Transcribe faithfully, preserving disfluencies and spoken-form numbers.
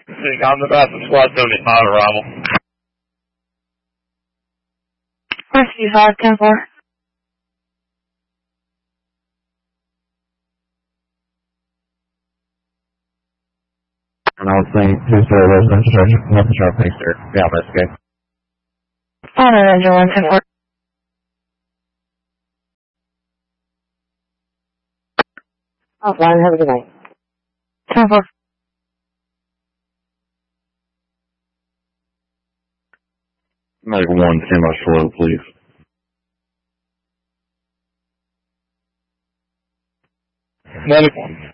I'm the best of squad seventy five arrival. Rescue five ten four. And I was saying two-story residential structure, nothing sharp, thanks, sir. Yeah, that's good. Honor Ranger one ten four. Offline, have a good night. ten four. Medical one, stand by slow, please. Medical one,